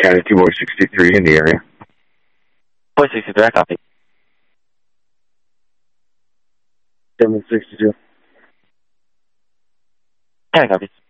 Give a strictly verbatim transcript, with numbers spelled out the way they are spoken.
County two Boy sixty-three in the area. Boy sixty-three, I copy. seven sixty-two. County copies.